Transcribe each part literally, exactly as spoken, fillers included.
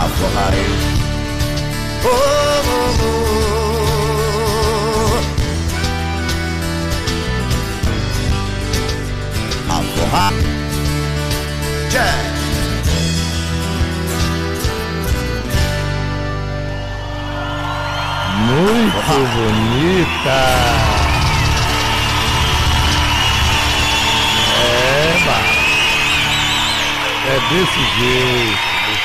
Aforrai. Oh, oh, oh. Aforrai. Jazz. Muito bonita. É, bah. É desse jeito,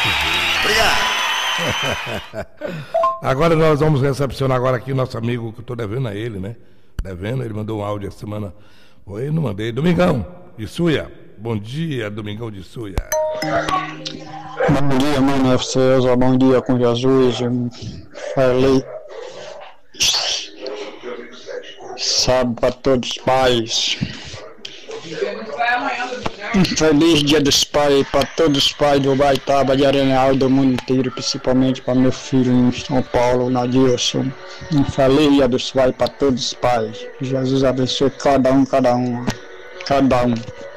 desse jeito. Obrigado. Agora nós vamos recepcionar agora aqui o nosso amigo, que eu tô devendo a ele, né? Devendo, ele mandou um áudio essa semana. Oi, não mandei. Domingão de Suia. Bom dia, Domingão de Suia. Bom dia, mano F C, bom dia com Jesus. Falei. Sábado para todos os pais. Feliz Dia dos Pais para todos os pais do Baitaba, de Arenal, do mundo inteiro, principalmente para meu filho em São Paulo, Nadilson. Um feliz Dia dos Pais para todos os pais. Jesus abençoe cada um, cada um, cada um.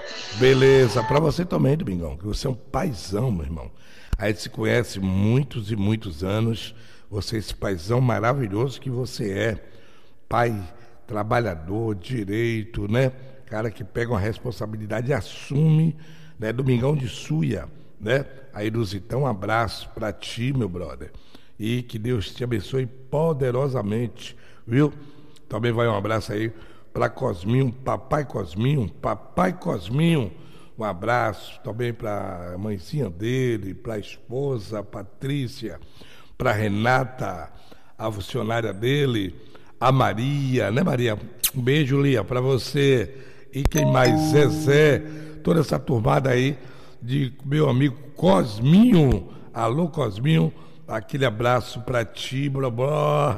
Beleza, para você também, Domingão, que você é um paizão, meu irmão. A gente se conhece muitos e muitos anos. Você é esse paizão maravilhoso que você é. Pai trabalhador, direito, né? Cara que pega uma responsabilidade e assume, né? Domingão de Suia, né? Aí, Luzitão, um abraço pra ti, meu brother. E que Deus te abençoe poderosamente, viu? Também vai um abraço aí pra Cosminho, papai Cosminho, papai Cosminho. Um abraço também pra mãezinha dele, pra esposa, Patrícia, pra Renata, a funcionária dele, a Maria, né, Maria? Um beijo, Lia, pra você. E quem mais? Zezé, toda essa turmada aí de meu amigo Cosminho. Alô, Cosminho, aquele abraço pra ti, blá, blá.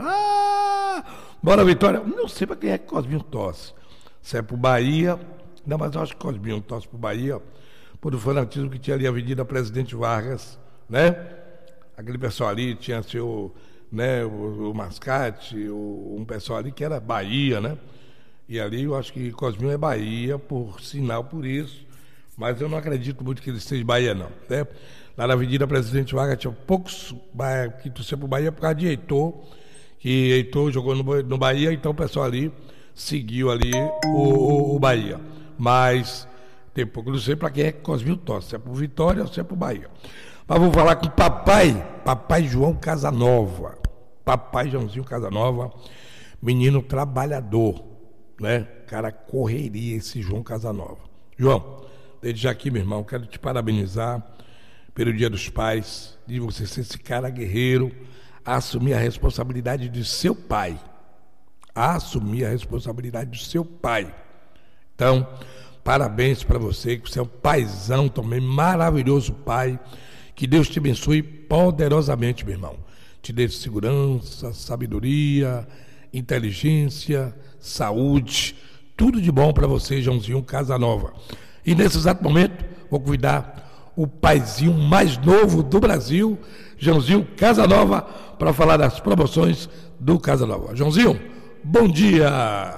Ah, bora, Vitória. Não sei pra quem é que Cosminho tosse. Se é pro Bahia, não, mas eu acho que Cosminho tosse pro Bahia, por o fanatismo que tinha ali a Avenida Presidente Vargas, né? Aquele pessoal ali tinha seu, né, o, o Mascate, o, um pessoal ali que era Bahia, né? E ali eu acho que Cosminho é Bahia, por sinal, por isso. Mas eu não acredito muito que ele seja Bahia, não, né? Lá na Avenida Presidente Vargas tinha poucos que torciam pro Bahia por causa de Heitor, que Heitor jogou no, no Bahia, então o pessoal ali seguiu ali o, o, o Bahia. Mas tem pouco, não sei para quem é que Cosminho torce, se é pro Vitória ou se é pro Bahia. Mas vou falar com o papai, papai João Casanova. Papai Joãozinho Casanova, menino trabalhador, né? Cara, correria esse João Casanova. João, desde já aqui, meu irmão, quero te parabenizar pelo Dia dos Pais, de você ser esse cara guerreiro, a assumir a responsabilidade de seu pai. A assumir a responsabilidade do seu pai. Então, parabéns para você, que você é um paizão também, maravilhoso pai. Que Deus te abençoe poderosamente, meu irmão. Te dê segurança, sabedoria, inteligência, saúde, tudo de bom para você, Joãozinho Casanova. E nesse exato momento, vou convidar o paizinho mais novo do Brasil, Joãozinho Casanova, para falar das promoções do Casanova. Joãozinho, bom dia!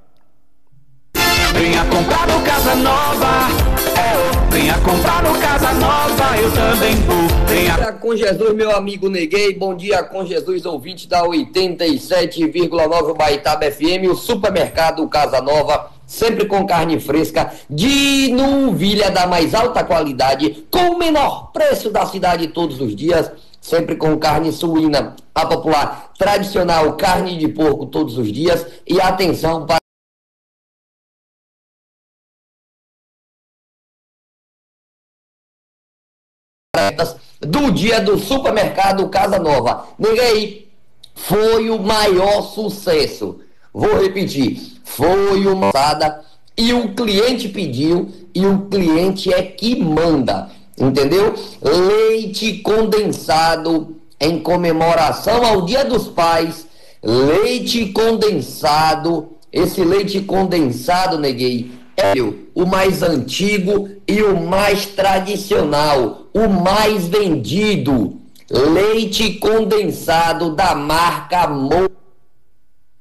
Venha comprar no Casa Nova, é, venha comprar no Casa Nova, eu também vou. Venha... Bom dia com Jesus, meu amigo Neguei, bom dia com Jesus, ouvinte da oitenta e sete vírgula nove Baitaba F M, o supermercado Casa Nova, sempre com carne fresca, de novilha da mais alta qualidade, com o menor preço da cidade todos os dias, sempre com carne suína, a popular, tradicional carne de porco todos os dias, e atenção para do dia do supermercado Casa Nova. Neguei, foi o maior sucesso. Vou repetir, foi uma passada e o cliente pediu e o cliente é que manda, entendeu? Leite condensado em comemoração ao Dia dos Pais, leite condensado, esse leite condensado, Neguei, é o mais antigo e o mais tradicional, o mais vendido, leite condensado da marca Mo.